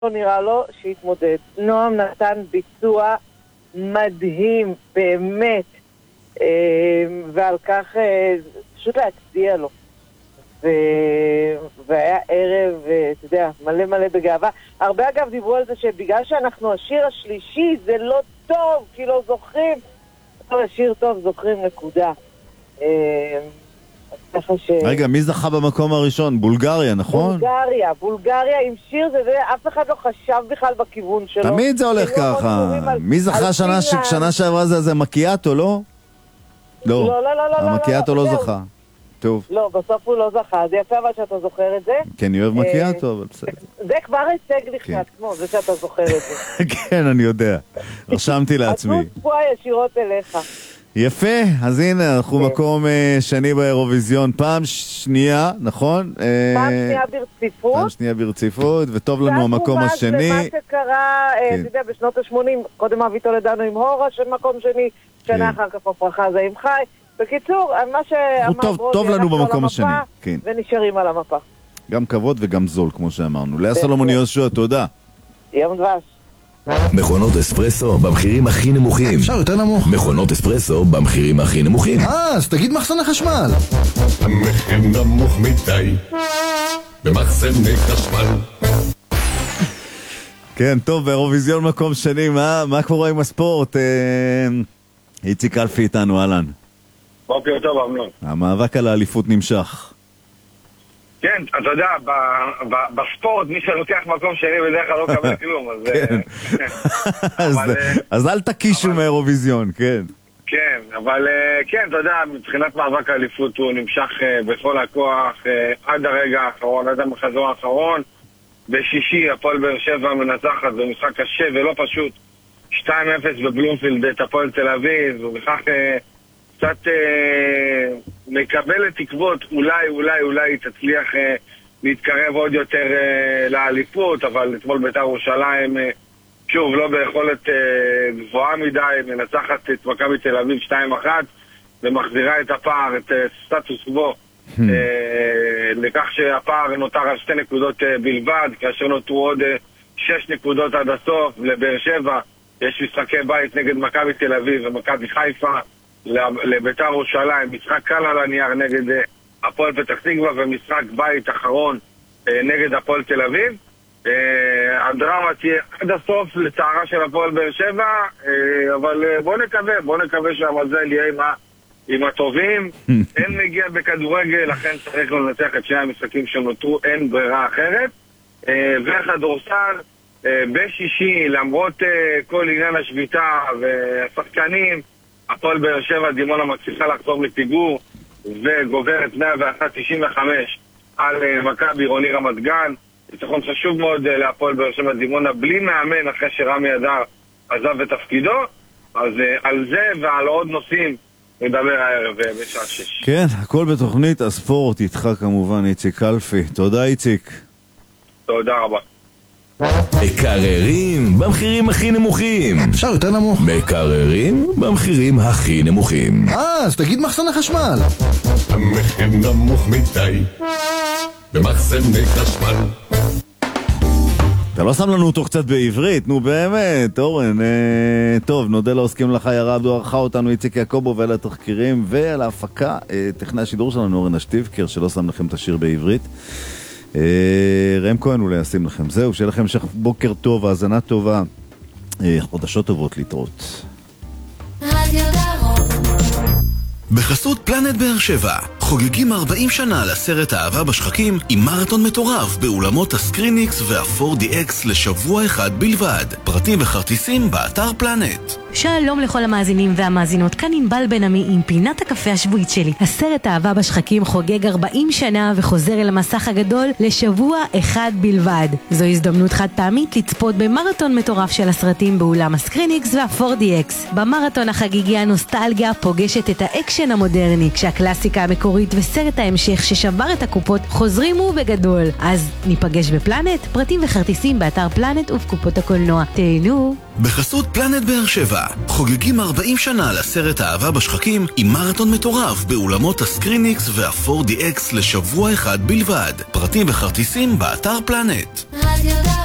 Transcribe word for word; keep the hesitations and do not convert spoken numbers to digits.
לא נראה לו שהתמודד. נועם נתן ביצוע מדהים, באמת, ועל כך פשוט להצדיע לו. והיה ערב, אתה יודע, מלא מלא בגאווה. הרבה אגב דיברו על זה שבגלל שאנחנו השיר השלישי זה לא טוב, כי לא זוכרים. טוב, השיר טוב, זוכרים נקודה. רגע, מי זכה במקום הראשון? בולגריה, נכון? בולגריה, בולגריה עם שיר זה, אף אחד לא חשב בכלל בכיוון שלו. תמיד זה הולך ככה. מי זכה שנה שעברה זה מקיאטו, לא? לא, לא, לא, לא. המקיאטו לא זכה. טוב. לא, בסוף הוא לא זכה, זה יפה אבל שאתה זוכר את זה. כן, אני אוהב מקיאטו, אבל בסדר. זה כבר הישג לכת, כמו זה שאתה זוכר את זה. כן, אני יודע. רשמתי לעצמי. עשו צפועה ישירות אליך. יפה, אז הנה, אנחנו מקום שני באירוויזיון, פעם שנייה, נכון? פעם שנייה ברציפות. פעם שנייה ברציפות, וטוב לנו המקום השני. זה מה שקרה, אתה יודע, בשנות ה-שמונים, קודם אבי תולדנו עם הורה, של מקום שני, שנה אחר כך הפרחה זה עם חי. בקיצור, מה שאמר ברודי, טוב לנו במקום השני, ונשארים על המפה. גם כבוד וגם זול, כמו שאמרנו. לאה סלומון יהושע, תודה. יום דבש. מכונות אספרסו במחירים הכי נמוכים. אפשר יותר נמוך. מכונות אספרסו במחירים הכי נמוכים. אה, אז תגיד מחסן החשמל. המחיר נמוך מדי במחסני חשמל. כן, טוב, באירוויזיון מקום שני, מה, מה קורה עם הספורט? איציק אלפי איתנו, אהלן. בוקר טוב, אמנון. המאבק על האליפות נמשך. כן, אתה יודע, בספורט מי שלוקח מקום שני בדרך כלל לא קבל כלום, אז... אז אל תקישו מאירוויזיון, כן. כן, אבל כן, אתה יודע, מבחינת מאבק האליפות הוא נמשך בכל הכוח עד הרגע האחרון, עד המחזור האחרון. בשישי הפועל באר שבע מנצחת במשחק קשה ולא פשוט שתיים אפס בבלומפילד את הפועל תל אביב, ובכך קצת אה, מקבלת תקוות, אולי, אולי, אולי תצליח אה, להתקרב עוד יותר אה, לאליפות, אבל אתמול בית"ר ירושלים, אה, שוב, לא ביכולת אה, גבוהה מדי, מנצחת את מכבי תל אביב שתיים אחת, ומחזירה את הפער, את אה, סטטוס קוו, אה, לכך שהפער נותר על שתי נקודות אה, בלבד, כאשר נותרו עוד אה, שש נקודות עד הסוף. לבית"ר שבע יש משחקי בית נגד מכבי תל אביב ומכבי חיפה, לבית"ר ירושלים משחק קל על הנייר נגד הפועל פתח תקווה, ומשחק בית אחרון נגד הפועל תל אביב. הדרמה תהיה עד הסוף לצערה של הפועל באר שבע, אבל בוא נקווה, בוא נקווה שהמזל יהיה עם, עם הטובים. אין מגיע בכדורגל, לכן צריך לנצח את שני המשחקים שנותרו, אין ברירה אחרת. וכדורסל בשישי, למרות כל עניין השביתה והשחקנים, הפועל באר שבע דימונה מצליחה לחזור לפיגור וגוברת מאה ואחת תשעים וחמש על מכבי עירוני רמת גן. ניצחון חשוב מאוד להפועל באר שבע דימונה בלי מאמן אחרי שרמי אדר עזב את תפקידו. אז על זה ועל עוד נושאים נדבר הערב בשעה שש. כן, הכל בתוכנית הספורט איתך כמובן איציק אלפי. תודה איציק. תודה רבה. מקררים במחירים הכי נמוכים. אפשר יותר נמוך. מקררים במחירים הכי נמוכים. אה, אז תגיד מחסן החשמל. המחיר נמוך מדי במחסני חשמל. אתה לא שם לנו אותו קצת בעברית? נו באמת, אורן. אה, טוב, נודה לעוסקים לך ירד, הוא ערכה אותנו איציק יעקובו, ועל התחקירים ועל ההפקה אה, טכנאי השידור שלנו אורן השטיבקר, שלא שם לכם את השיר בעברית. רם כהן אולי ישים לכם. זהו, שיהיה לכם המשך בוקר טוב, האזנה טובה, חודשות טובות להתראות. בחסות פלנט באר שבע חוגגים ארבעים שנה לסרט האהבה בשחקים עם מרתון מטורף באולמות הסקריניקס וה-פור די אקס לשבוע אחד בלבד. פרטים וכרטיסים באתר פלנט. שלום לכל המאזינים והמאזינות, כאן ענבל בן עמי עם פינת הקפה השבועית שלי. הסרט האהבה בשחקים חוגג ארבעים שנה וחוזר אל המסך הגדול לשבוע אחד בלבד. זו הזדמנות חד פעמית לצפות במרתון מטורף של הסרטים באולם הסקריניקס וה-פור די אקס. במרתון החגיגי הנוסטלגיה פוגשת את האקשן המודרני, כשהקלאסיקה המקורית וסרט ההמשך ששבר את הקופות חוזרים ובגדול. אז ניפגש בפלנט, פרטים וכרטיסים באתר פלנט ובקופות הקולנוע. תהנו. בחסות פלנט באר שבע חוגגים ארבעים שנה לסרט האהבה בשחקים עם מרתון מטורף באולמות הסקריניקס וה-פור די אקס לשבוע אחד בלבד. פרטים וכרטיסים באתר פלנט.